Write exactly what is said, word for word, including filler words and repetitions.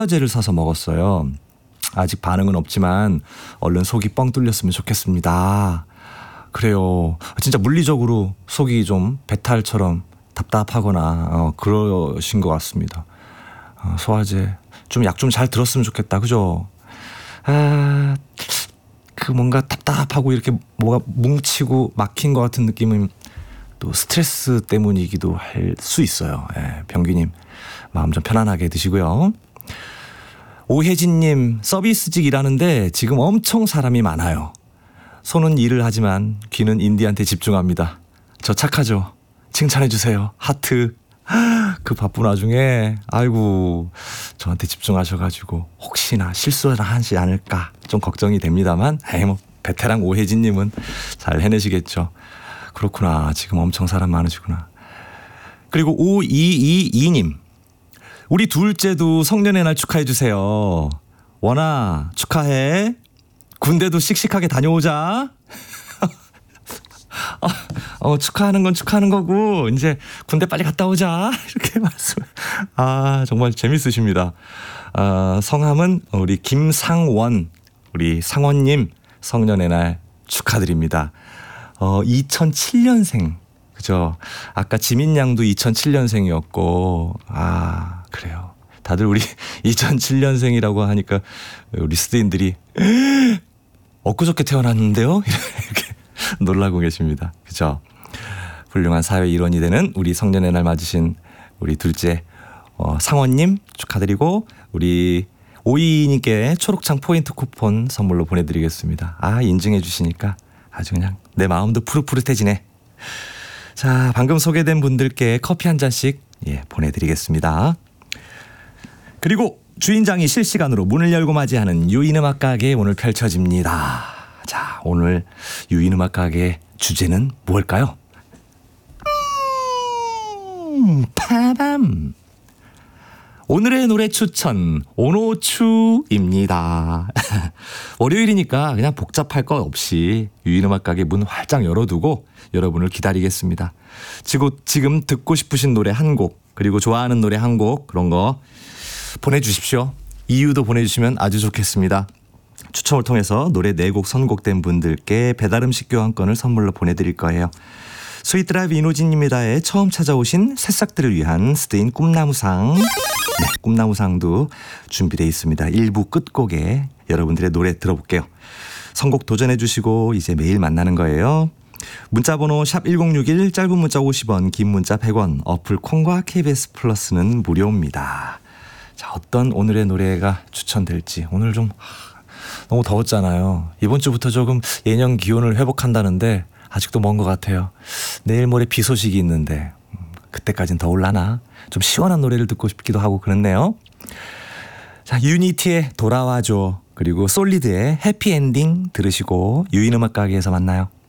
소화제를 사서 먹었어요. 아직 반응은 없지만 얼른 속이 뻥 뚫렸으면 좋겠습니다. 그래요. 진짜 물리적으로 속이 좀 배탈처럼 답답하거나 어, 그러신 것 같습니다. 어, 소화제 좀 약 좀 잘 들었으면 좋겠다. 그죠? 아, 그 뭔가 답답하고 이렇게 뭐가 뭉치고 막힌 것 같은 느낌은 또 스트레스 때문이기도 할 수 있어요. 예, 병규님 마음 좀 편안하게 드시고요. 오혜진님, 서비스직 일하는데 지금 엄청 사람이 많아요. 손은 일을 하지만 귀는 인디한테 집중합니다. 저 착하죠? 칭찬해주세요. 하트. 그 바쁜 와중에 아이고 저한테 집중하셔가지고 혹시나 실수를 하지 않을까 좀 걱정이 됩니다만 에이 뭐 베테랑 오혜진님은 잘 해내시겠죠. 그렇구나. 지금 엄청 사람 많으시구나. 그리고 오이이이님, 우리 둘째도 성년의 날 축하해 주세요. 원아 축하해. 군대도 씩씩하게 다녀오자. 어, 어, 축하하는 건 축하하는 거고 이제 군대 빨리 갔다 오자 이렇게 말씀. 아 정말 재밌으십니다. 아, 성함은 우리 김상원, 우리 상원님 성년의 날 축하드립니다. 어, 이천칠년생 그죠? 아까 지민양도 이천칠년생이었고 아 그래요. 다들 우리 이천칠년생이라고 하니까 우리 스태인들이 엊그저께 태어났는데요? 이렇게 놀라고 계십니다. 그죠? 훌륭한 사회 일원이 되는 우리 성년의 날 맞으신 우리 둘째 어, 상원님 축하드리고 우리 오이이님께 초록창 포인트 쿠폰 선물로 보내드리겠습니다. 아 인증해 주시니까 아주 그냥 내 마음도 푸릇푸릇해지네. 자 방금 소개된 분들께 커피 한 잔씩 예, 보내드리겠습니다. 그리고 주인장이 실시간으로 문을 열고 맞이하는 유인음악 가게 오늘 펼쳐집니다. 자 오늘 유인음악 가게 주제는 뭘까요? 음, 파밤. 오늘의 노래 추천 오노추입니다. 월요일이니까 그냥 복잡할 것 없이 유인음악 가게 문 활짝 열어두고 여러분을 기다리겠습니다. 지금, 지금 듣고 싶으신 노래 한 곡 그리고 좋아하는 노래 한 곡 그런 거 보내주십시오. 이유도 보내주시면 아주 좋겠습니다. 추첨을 통해서 노래 네 곡 선곡된 분들께 배달음식 교환권을 선물로 보내드릴 거예요. 스윗드라이브 이노진입니다에 처음 찾아오신 새싹들을 위한 스테인 꿈나무상 네, 꿈나무상도 준비되어 있습니다. 일 부 끝곡에 여러분들의 노래 들어볼게요. 선곡 도전해 주시고 이제 매일 만나는 거예요. 문자번호 샵 일공육일 짧은 문자 오십 원 긴 문자 백 원 어플 콩과 케이비에스 플러스는 무료입니다. 자 어떤 오늘의 노래가 추천될지 오늘 좀 너무 더웠잖아요. 이번 주부터 조금 예년 기온을 회복한다는데 아직도 먼 것 같아요. 내일 모레 비 소식이 있는데 그때까진 더울라나 좀 시원한 노래를 듣고 싶기도 하고 그렇네요. 자 유니티의 돌아와줘 그리고 솔리드의 해피엔딩 들으시고 유인음악 가게에서 만나요.